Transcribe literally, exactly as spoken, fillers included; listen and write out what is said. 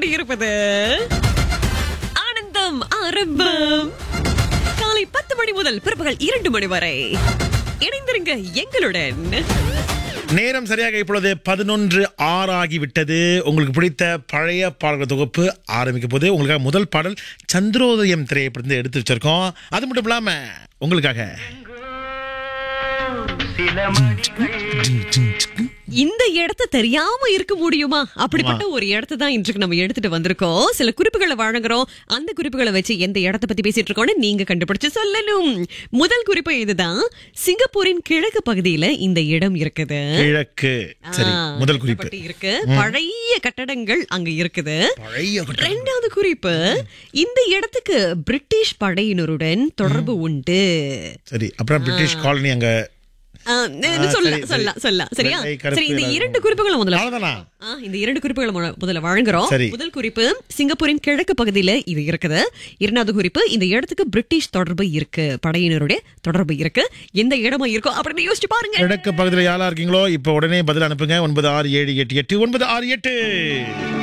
கொண்டிருப்பது ஆனந்தம் ஆரம்பம். காலை பத்து மணி முதல் பிற்பகல் இரண்டு மணி வரை இணைந்திருங்க எங்களுடன். நேரம் சரியாக இப்பொழுது பதினொன்று ஆறு ஆகிவிட்டது. உங்களுக்கு பிடித்த பழைய பாடல்கள் தொகுப்பு ஆரம்பிக்க போது உங்களுக்காக முதல் பாடல் சந்திரோதயம் திரைப்படத்தை எடுத்து வச்சிருக்கோம். அது மட்டும் இல்லாம உங்களுக்காக இந்த இடத்தை தெரியாம இருக்க முடியுமா? அப்படிப்பட்ட ஒரு இடத்தை தான் இன்றைக்கு நம்ம எடுத்துட்டு வந்திருக்கோம். சில குறிப்புகளை வழங்குறோம். அந்த குறிப்புகளை வச்சு எந்த இடத்தை பத்தி பேசிட்டு இருக்கோம்னு நீங்க கண்டுபிடிச்சு சொல்லணும். முதல் குறிப்பு இதுதான். சிங்கப்பூரின் கிழக்கு பகுதியில இந்த இடம் இருக்குது. கிழக்கு சரி, முதல் குறிப்பு இருக்கு. பழைய கட்டடங்கள் அங்க இருக்குது. பழைய கட்டடம். இரண்டாவது குறிப்பு, இந்த இடத்துக்கு பிரிட்டிஷ் படையினருடன் தொடர்பு உண்டு. சரி, அப்புறம் பிரிட்டிஷ் காலனி அங்க ஆ, இன்னும் சொல்லலாம், சொல்லலாம், சொல்லலாம். சரியா? வெள்ளை, கருப்பு சரி, இந்த எல்லாம் இரண்டு குறிப்புகளை முதல்ல அவ்வளவுதானா? ஆ, இந்த இரண்டு குறிப்புகளை முத- முதல்ல வழங்குறோம். சரி. முதல் குறிப்பு, சிங்கப்பூரின் கிழக்கு பகுதியில இது இருக்குது. இரண்டாவது குறிப்பு, இந்த இடத்துக்கு பிரிட்டிஷ் தொடர்பு இருக்கு, படையினருடைய தொடர்பு இருக்கு. எந்த இடமா இருக்கும் அப்படின்னு யோசிச்சு பாருங்க. கிழக்கு பகுதியில் யாரா இருக்கீங்களோ இப்ப உடனே பதில் அனுப்புங்க. ஒன்பது ஆறு ஏழு எட்டு எட்டு ஒன்பது ஆறு எட்டு.